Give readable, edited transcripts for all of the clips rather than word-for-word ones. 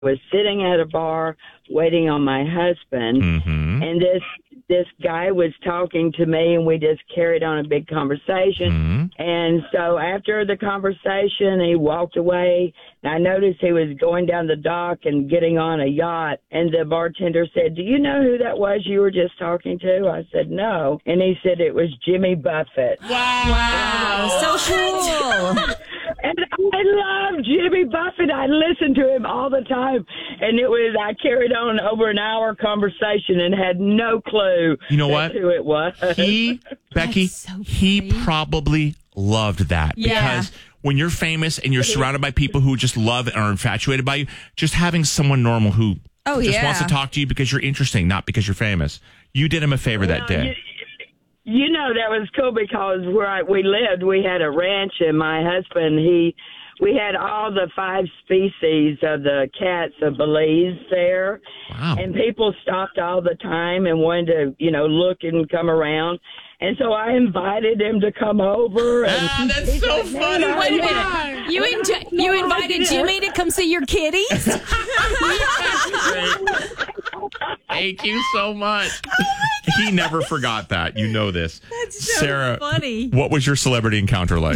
was sitting at a bar waiting on my husband, and this guy was talking to me, and we just carried on a big conversation. And so after the conversation, he walked away, and I noticed he was going down the dock and getting on a yacht, and the bartender said, "Do you know who that was you were just talking to?" I said, "No." And he said it was Jimmy Buffett. Wow. So cool. And I love Jimmy Buffett. I listen to him all the time. And I carried on over an hour conversation and had no clue who it was. Becky, he probably loved that. Yeah. Because when you're famous and you're surrounded by people who just love and are infatuated by you, just having someone normal who wants to talk to you because you're interesting, not because you're famous. You did him a favor that day. That was cool because where we lived, we had a ranch, and my husband, we had all the 5 species of the cats of Belize there. Wow. And people stopped all the time and wanted to, look and come around. And so I invited him to come over. And that's so funny. Wait a minute. You invited Jimmy to come see your kitties? Thank you so much. He never forgot that. You know this. That's so Sarah, funny. What was your celebrity encounter like?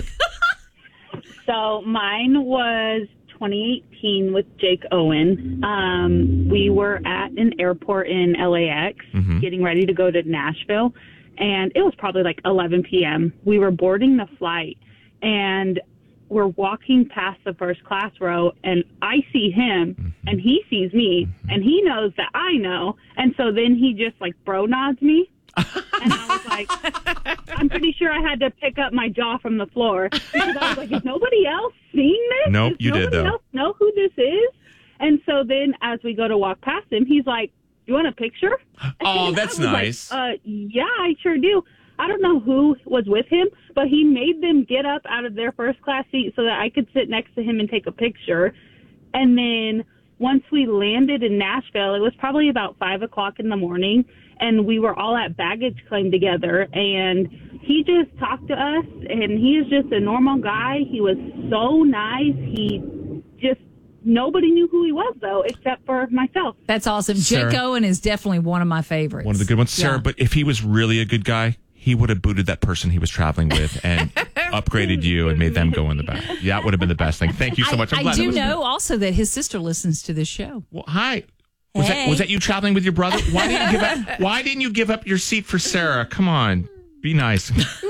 So mine was 2018 with Jake Owen. We were at an airport in LAX getting ready to go to Nashville, and it was probably like 11 p.m. We were boarding the flight, and we're walking past the first class row, and I see him, and he sees me, and he knows that I know, and so then he just like bro nods me. And I was like, I'm pretty sure I had to pick up my jaw from the floor because I was like, is nobody else seeing this? Nope, Does you did, nobody though. else know who this is? And so then as we go to walk past him, he's like, you want a picture? Oh, And that's I was nice. Like, yeah, I sure do. I don't know who was with him, but he made them get up out of their first class seat so that I could sit next to him and take a picture. And then once we landed in Nashville, it was probably about 5 o'clock in the morning, and we were all at baggage claim together, and he just talked to us, and he is just a normal guy. He was so nice. Nobody knew who he was, though, except for myself. That's awesome. Sarah. Jake Owen is definitely one of my favorites. One of the good ones. Sarah, but if he was really a good guy, he would have booted that person he was traveling with and upgraded you and made them go in the back. Yeah, that would have been the best thing. Thank you so much. I'm I glad do it was know also that his sister listens to this show. Well, hi. Was that you traveling with your brother? Why didn't you give up your seat for Sarah? Come on. Be nice.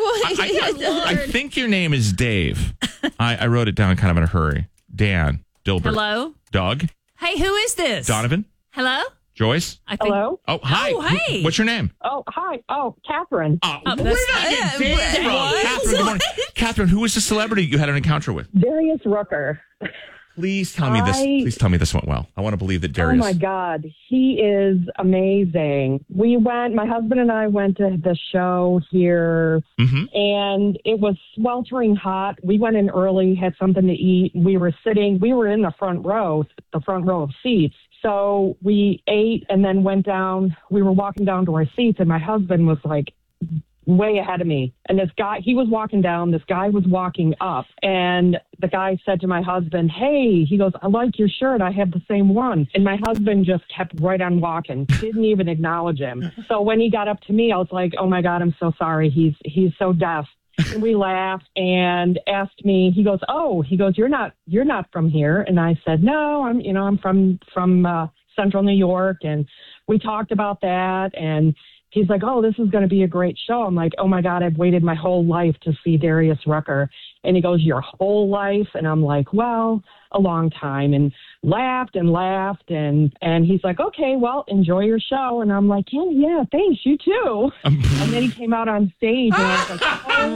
I think your name is Dave. I wrote it down kind of in a hurry. Dan Dilbert. Hello? Doug. Hey, who is this? Donovan. Hello? Joyce. Hello? Oh, hi. Oh, hey. What's your name? Oh, hi. Oh, Catherine. Where did I get Dave from? Catherine, good morning. Catherine, who was the celebrity you had an encounter with? Darius Rucker. Please tell me this. Please tell me this went well. I want to believe that Darius. Oh, my God. He is amazing. My husband and I went to the show here, and it was sweltering hot. We went in early, had something to eat. We were in the front row of seats. So we ate and then went down. We were walking down to our seats, and my husband was like way ahead of me. And this guy, he was walking down, this guy was walking up, and the guy said to my husband, hey, he goes, I like your shirt. I have the same one. And my husband just kept right on walking, didn't even acknowledge him. So when he got up to me, I was like, oh my God, I'm so sorry. He's so deaf. And we laughed and asked me, he goes, you're not from here. And I said, no, I'm from Central New York. And we talked about that, and he's like, oh, this is going to be a great show. I'm like, oh, my God, I've waited my whole life to see Darius Rucker. And he goes, your whole life? And I'm like, well, a long time. And laughed. And he's like, okay, well, enjoy your show. And I'm like, yeah, thanks. You too. And then he came out on stage, and I was like,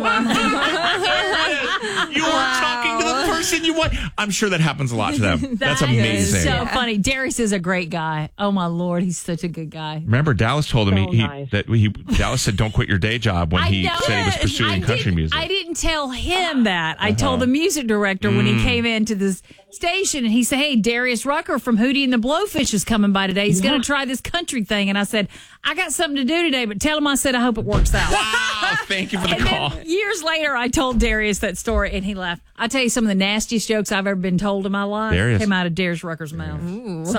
oh. You were talking to the person you want. I'm sure that happens a lot to them. That's That is amazing. so funny. Darius is a great guy. Oh, my Lord. He's such a good guy. Remember, Dallas told him So nice. Dallas said, don't quit your day job when he said he was pursuing country music. I didn't tell him that. that. I told the music director when he came into the station, and he said, "Hey, Darius Rucker from Hootie and the Blowfish is coming by today. He's going to try this country thing." And I said, "I got something to do today, but tell him I said I hope it works out." Wow, thank you for the call. Then years later, I told Darius that story, and he laughed. I tell you, some of the nastiest jokes I've ever been told in my life came out of Darius Rucker's mouth. Ooh.